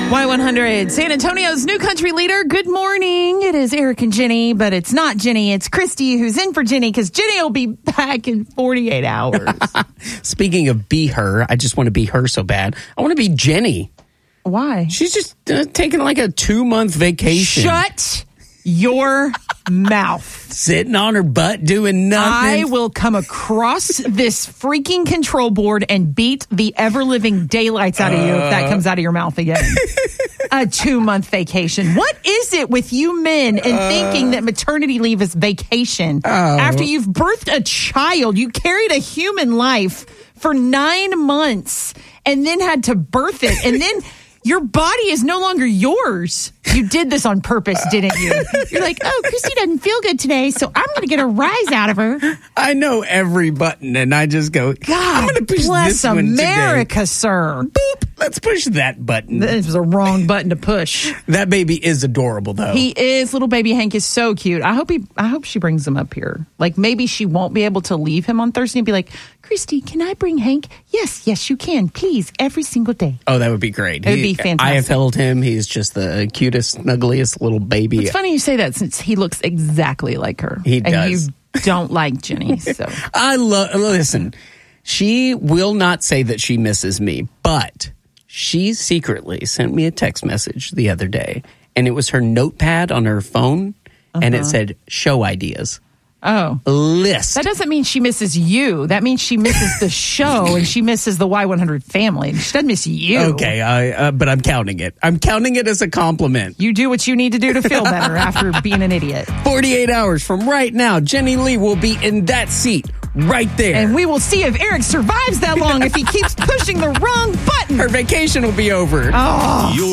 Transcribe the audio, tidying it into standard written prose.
Y100, San Antonio's new country leader. Good morning. It is Eric and Jenny, but it's not Jenny. It's Christy who's in for Jenny because Jenny will be back in 48 hours. Speaking of be her, I just want to be her so bad. I want to be Jenny. Why? She's just taking like a 2-month vacation. Shut your mouth. Sitting on her butt doing nothing. I will come across this freaking control board and beat the ever-living daylights out of you if that comes out of your mouth again. A 2-month vacation. What is it with you men and thinking that maternity leave is vacation? After you've birthed a child, you carried a human life for 9 months and then had to birth it. And then your body is no longer yours. You did this on purpose, didn't you? You're like, oh, Christy doesn't feel good today, so I'm going to get a rise out of her. I know every button, and I just go, God, I'm going to push bless this one America, today. Sir. Boop. Let's push that button. This was the wrong button to push. That baby is adorable, though. He is. Little baby Hank is so cute. I hope she brings him up here. Like, maybe she won't be able to leave him on Thursday and be like, Christy, can I bring Hank? Yes, you can. Please, every single day. Oh, that would be great. It would be fantastic. I have held him. He's just the cutest, snuggliest little baby. It's funny you say that since he looks exactly like her. He does. And you don't like Jenny, so. Listen, she will not say that she misses me, but she secretly sent me a text message the other day, and it was her notepad on her phone, and it said, show ideas. Oh. List. That doesn't mean she misses you. That means she misses the show and she misses the Y100 family. She doesn't miss you. Okay, but I'm counting it. I'm counting it as a compliment. You do what you need to do to feel better after being an idiot. 48 hours from right now, Jenny Lee will be in that seat right there. And we will see if Eric survives that long if he keeps pushing the wrong button. Her vacation will be over. Oh.